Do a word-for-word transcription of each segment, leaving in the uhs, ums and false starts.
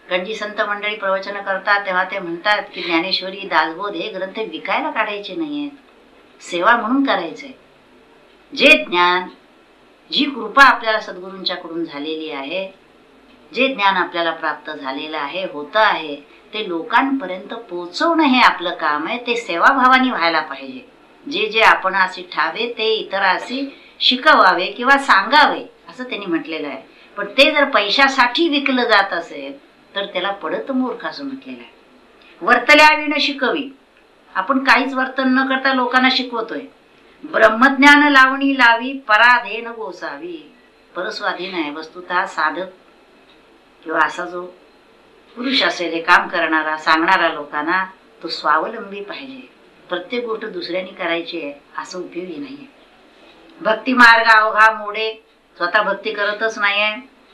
गंजी संत मंडळी प्रवचन करतात तेव्हा ते म्हणतात की ज्ञानेश्वरी, दासबोध हे ग्रंथ विकायला काढायचे नाहीयेत, सेवा म्हणून करायचे. जे ज्ञान, जी कृपा आपल्याला सद्गुरूंच्याकडून झालेली आहे, जे ज्ञान आपल्याला प्राप्त झालेलं आहे, होतं आहे, ते लोकांपर्यंत पोहोचवणं हे आपलं काम आहे. ते सेवाभावाने व्हायला पाहिजे. जे जे आपण अशी ठावे ते इतरांशी शिकवावे किंवा सांगावे असं त्यांनी म्हटलेलं आहे. पण ते जर पैशासाठी विकलं जात असेल तर त्याला पडत मूर्ख असं म्हटलेलं आहे. वर्तल्यावी न शिकवी, आपण काहीच वर्तन न करता लोकांना शिकवतोय. ब्रह्मज्ञान लावणी लावी, पराधेन गोसावी. परस्वाधीन आहे वस्तुतः. साधक किंवा असा जो पुरुष असेल, हे काम करणारा, सांगणारा लोकांना, तो स्वावलंबी पाहिजे. प्रत्येक गोष्ट दुसऱ्यांनी करायची आहे असं उपयोगी नाहीये. भक्ती मार्ग अवघा मोडे, स्वतः भक्ती करतच नाहीये.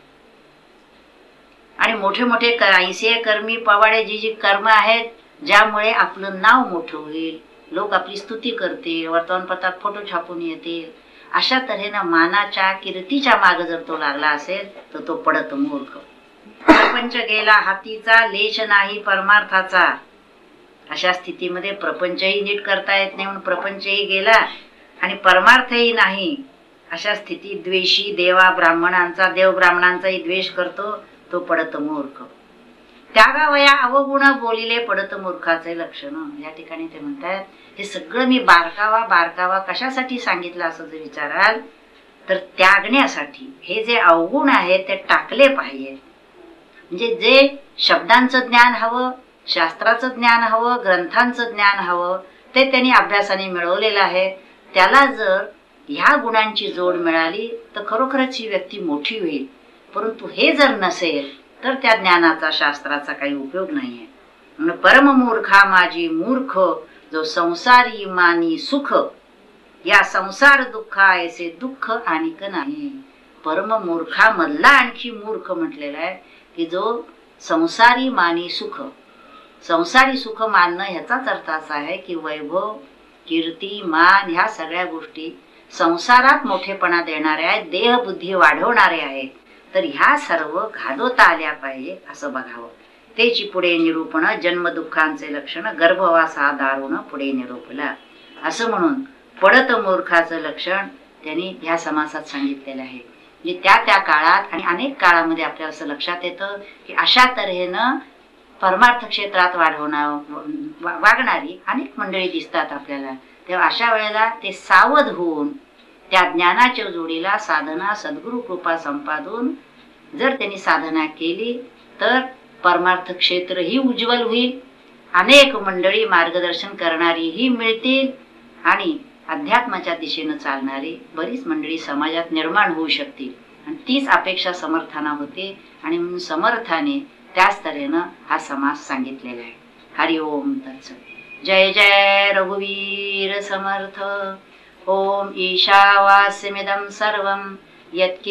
आणि मोठे मोठे ऐसे कर्मी पवाडे, जी जी कर्म आहेत ज्यामुळे आपलं नाव मोठं होईल, लोक आपली स्तुती करतील, वर्तमानपत्रात फोटो छापून येतील, अशा तऱ्हेनं मानाच्या कीर्तीच्या मागे जर तो लागला असेल तर तो पडत मूर्ख. प्रपंच गेला हातीचा, लेश नाही परमार्थाचा. अशा स्थितीमध्ये प्रपंचही नीट करता येत नाही म्हणून प्रपंचही गेला आणि परमार्थही नाही. अशा स्थितीत द्वेषी देवा ब्राह्मणांचा, देव ब्राह्मणांचाही द्वेष करतो, तो पडत मूर्ख. त्यागावया अवगुण बोलिले पडत मूर्खाचे लक्षण. या ठिकाणी ते म्हणतात हे सगळं मी बारकावा बारकावा कशासाठी सांगितलं असं जर विचाराल तर त्यागण्यासाठी. हे जे अवगुण आहे ते टाकले पाहिजे. म्हणजे जे शब्दांचं ज्ञान हवं, शास्त्राचं ज्ञान हवं, ग्रंथांचं ज्ञान हवं, ते त्यांनी अभ्यासाने मिळवलेलं आहे. त्याला जर ह्या गुणांची जोड मिळाली तर खरोखरच ही व्यक्ती मोठी होईल. परंतु हे जर नसेल तर त्या ज्ञानाचा, शास्त्राचा काही उपयोग नाहीये. म्हणून परममूर्खा माझी मूर्ख, जो संसारी मानी सुख, या संसार दुःखा ऐसे दुःख आणिक नाही. परममूर्खा मधला आणखी मूर्ख म्हटलेला आहे की जो संसारी मानी सुख, संसारी सुख मानणं ह्याचाच अर्थ असा आहे की वैभव, कीर्ती, मान ह्या सगळ्या गोष्टी संसारात मोठेपणा देणाऱ्या आहेत, देहबुद्धी वाढवणारे आहेत. तर ह्या सर्व घालवता आल्या पाहिजे असं बघावं. त्याची पुढे निरूपण जन्म दुःखांचे लक्षण, गर्भवासा दारुण पुढे निरूपला असं म्हणून पडत मूर्खाचं लक्षण त्यांनी ह्या समासात सांगितलेलं आहे. म्हणजे त्या त्या काळात आणि अनेक काळामध्ये आपल्याला असं लक्षात येतं की अशा तऱ्हेनं परमार्थ क्षेत्रात वाढवणार वागणारी अनेक मंडळी दिसतात आपल्याला. तेव्हा अशा वेळेला ते सावध होऊन त्या ज्ञानाच्या जोडीला साधना, सद्गुरु कृपा संपादून जर त्यांनी साधना केली तर परमार्थ क्षेत्र ही उज्ज्वल होईल. अनेक मंडळी मार्गदर्शन करणारीही मिळतील आणि अध्यात्माच्या दिशेनं चालणारी बरीच मंडळी समाजात निर्माण होऊ शकतील. आणि तीच अपेक्षा समर्थाना होते आणि म्हणून समर्थाने त्याच तऱ्हेनं हा समास सांगितलेला आहे. हरि ओम तत्सत. जय जय रघुवीर समर्थ. ओम ईशावास्यमिदं सर्वं यत्किंचित्